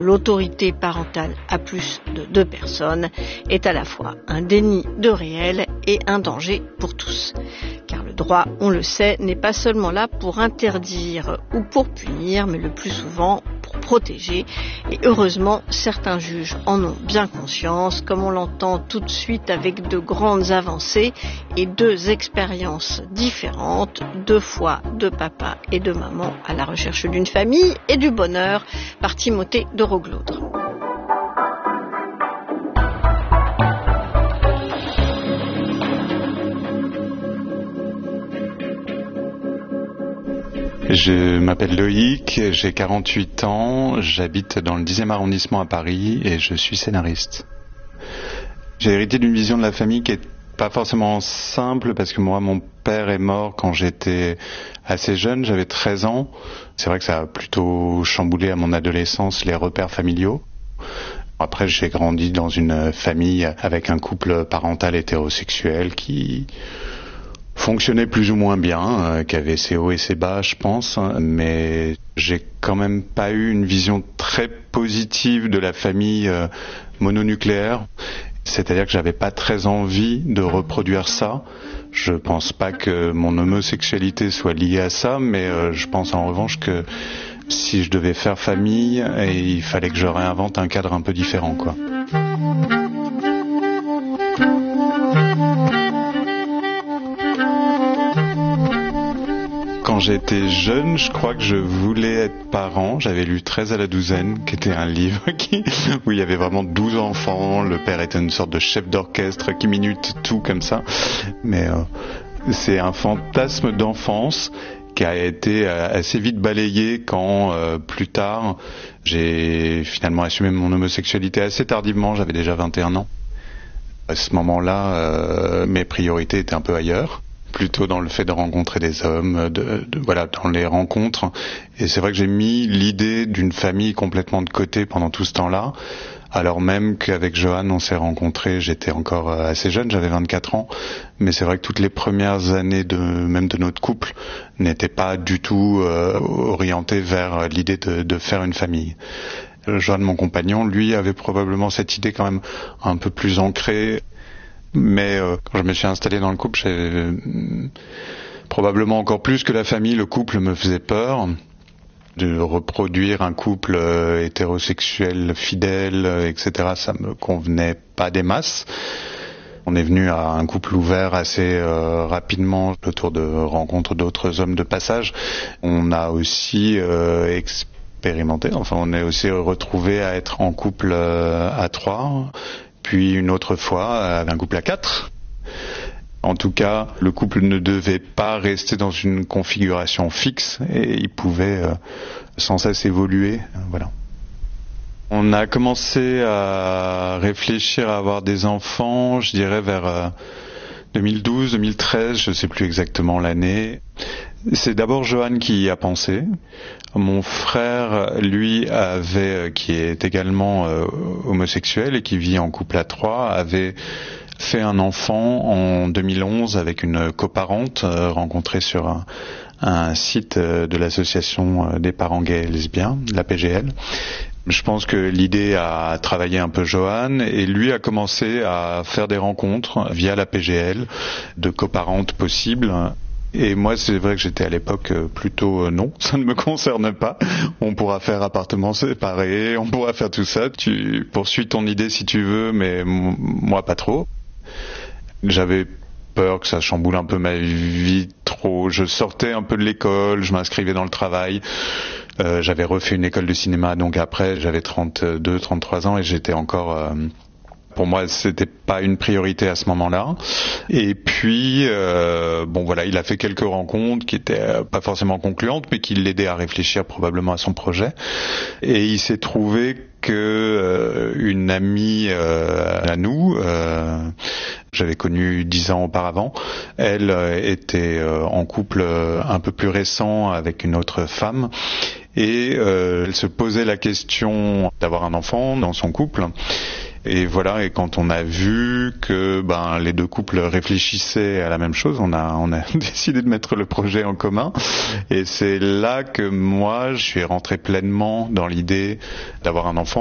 L'autorité parentale à plus de 2 personnes est à la fois un déni de réel et un danger pour tous. Car le droit, on le sait, n'est pas seulement là pour interdire ou pour punir, mais le plus souvent pour protéger. Et heureusement, certains juges en ont bien conscience, comme on l'entend tout de suite avec de grandes avancées et 2 expériences différentes, 2 fois de papa et de maman à la recherche d'une famille et du bonheur, par Timothée de Roglaudre. Je m'appelle Loïc, j'ai 48 ans, j'habite dans le 10e arrondissement à Paris et je suis scénariste. J'ai hérité d'une vision de la famille qui est pas forcément simple parce que moi, mon père est mort quand j'étais assez jeune, j'avais 13 ans. C'est vrai que ça a plutôt chamboulé à mon adolescence les repères familiaux. Après, j'ai grandi dans une famille avec un couple parental hétérosexuel qui fonctionnait plus ou moins bien, qui avait ses hauts et ses bas, je pense, mais j'ai quand même pas eu une vision très positive de la famille mononucléaire. C'est-à-dire que j'avais pas très envie de reproduire ça. Je pense pas que mon homosexualité soit liée à ça, mais je pense en revanche que si je devais faire famille, il fallait que je réinvente un cadre un peu différent, quoi. Quand j'étais jeune, je crois que je voulais être parent. J'avais lu 13 à la douzaine, qui était un livre où il y avait vraiment 12 enfants. Le père était une sorte de chef d'orchestre qui minute tout comme ça. Mais c'est un fantasme d'enfance qui a été assez vite balayé quand, plus tard, j'ai finalement assumé mon homosexualité assez tardivement. J'avais déjà 21 ans. À ce moment-là, mes priorités étaient un peu ailleurs. Plutôt dans le fait de rencontrer des hommes, voilà, dans les rencontres. Et c'est vrai que j'ai mis l'idée d'une famille complètement de côté pendant tout ce temps-là, alors même qu'avec Johan, on s'est rencontrés, j'étais encore assez jeune, j'avais 24 ans, mais c'est vrai que toutes les premières années même de notre couple n'étaient pas du tout orientées vers l'idée de faire une famille. Johan, mon compagnon, lui, avait probablement cette idée quand même un peu plus ancrée. Mais quand je me suis installé dans le couple, probablement encore plus que la famille, le couple me faisait peur. De reproduire un couple hétérosexuel, fidèle, etc., ça me convenait pas des masses. On est venu à un couple ouvert assez rapidement autour de rencontres d'autres hommes de passage. On a aussi expérimenté, enfin on est aussi retrouvé à être en couple à 3. Puis une autre fois, un couple à 4. En tout cas, le couple ne devait pas rester dans une configuration fixe et il pouvait sans cesse évoluer. Voilà. On a commencé à réfléchir à avoir des enfants, je dirais vers 2012, 2013, je ne sais plus exactement l'année. C'est d'abord Johan qui y a pensé. Mon frère, lui, qui est également homosexuel et qui vit en couple à 3, avait fait un enfant en 2011 avec une coparente rencontrée sur un site de l'association des parents gays et lesbiens, la PGL. Je pense que l'idée a travaillé un peu Johan et lui a commencé à faire des rencontres via la PGL de coparentes possibles. Et moi, c'est vrai que j'étais à l'époque plutôt non, ça ne me concerne pas. On pourra faire appartement séparé, on pourra faire tout ça. Tu poursuis ton idée si tu veux, mais moi pas trop. J'avais peur que ça chamboule un peu ma vie trop. Je sortais un peu de l'école, je m'inscrivais dans le travail. J'avais refait une école de cinéma, donc après j'avais 32, 33 ans et j'étais encore... Pour moi, c'était pas une priorité à ce moment-là. Et puis, bon voilà, il a fait quelques rencontres qui étaient pas forcément concluantes, mais qui l'aidaient à réfléchir probablement à son projet. Et il s'est trouvé que une amie à nous, j'avais connu 10 ans auparavant, elle était en couple un peu plus récent avec une autre femme. Et elle se posait la question d'avoir un enfant dans son couple. Et voilà, et quand on a vu que les deux couples réfléchissaient à la même chose, on a décidé de mettre le projet en commun. Et c'est là que moi, je suis rentré pleinement dans l'idée d'avoir un enfant.